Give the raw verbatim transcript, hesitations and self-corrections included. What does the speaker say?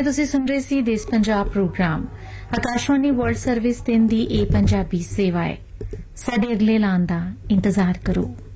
ਸਮੇਂ ਤੁਸੀਂ ਸੁਣ ਰਹੇ ਸੀ ਦੇਸ਼ Punjab programme. Akashvani world service ਤਿੰਨ ਦੀ ਇਹ ਪੰਜਾਬੀ ਸੇਵਾ ਹੈ। ਸਾਡੇ ਅਗਲੇ ਐਲਾਨ ਦਾ ਇੰਤਜ਼ਾਰ ਕਰੋ।